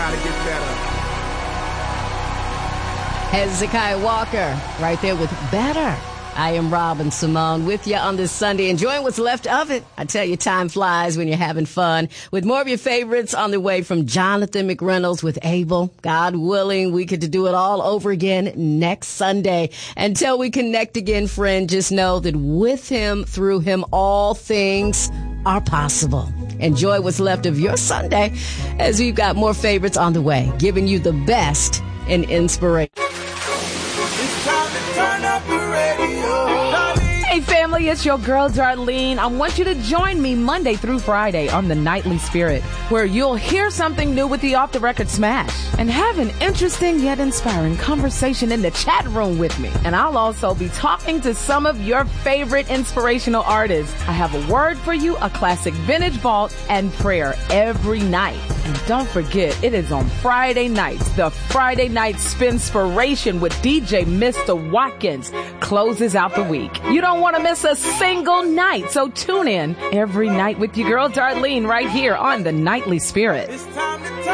gotta get better. Hezekiah Walker right there with Better. I am Robin Simone with you on this Sunday, enjoying what's left of it. I tell you, time flies when you're having fun. With more of your favorites on the way from Jonathan McReynolds with Abel. God willing, we get to do it all over again next Sunday. Until we connect again, friend, just know that with him, through him, all things are possible. Enjoy what's left of your Sunday as we've got more favorites on the way, giving you the best in inspiration. It's time to turn up the radio. Hey family, it's your girl Darlene. I want you to join me Monday through Friday on the Nightly Spirit, where you'll hear something new with the Off the Record Smash and have an interesting yet inspiring conversation in the chat room with me. And I'll also be talking to some of your favorite inspirational artists. I have a word for you, a classic vintage vault, and prayer every night. And don't forget, it is on Friday nights. The Friday Night Spinspiration with DJ Mr. Watkins closes out the week. You don't want to miss a single night, so tune in every night with your girl Darlene right here on the Nightly Spirit. It's time